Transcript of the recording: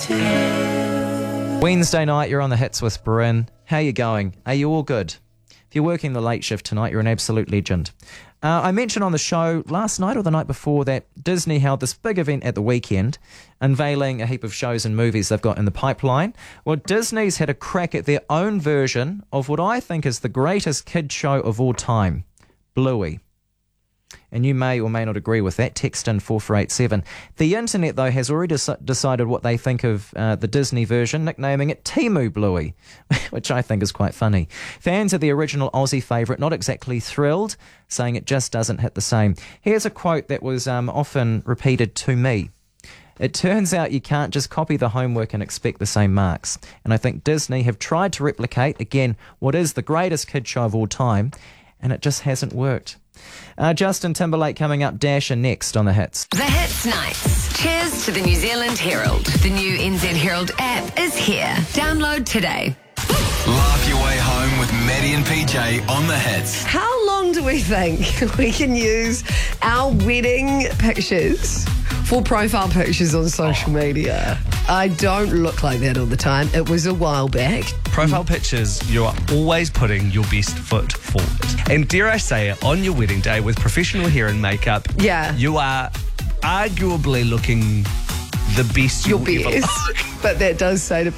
Wednesday night, you're on the Hits with Bryn. How you going? Are you all good? If you're working the late shift tonight, you're an absolute legend. I mentioned on the show last night or the night before that Disney held this big event at the weekend, unveiling a heap of shows and movies they've got in the pipeline. Well, Disney's had a crack at their own version of what I think is the greatest kid show of all time, Bluey. And you may or may not agree with that. Text in 4487. The internet, though, has already decided what they think of the Disney version, nicknaming it Temu Bluey, which I think is quite funny. Fans of the original Aussie favourite not exactly thrilled, saying it just doesn't hit the same. Here's a quote that was often repeated to me. It turns out you can't just copy the homework and expect the same marks. And I think Disney have tried to replicate, again, what is the greatest kid show of all time, and it just hasn't worked. Justin Timberlake coming up, Dasher next on The Hits. The Hits Nights. Cheers to the New Zealand Herald. The new NZ Herald app is here. Download today. Laugh your way home with Maddie and PJ on The Hits. How long do we think we can use our wedding pictures for profile pictures on social media? I don't look like that all the time. It was a while back. Profile pictures, you are always putting your best foot forward. And dare I say it, on your wedding day with professional hair and makeup, you are arguably looking the best Your you'll ever best. look. But that does say to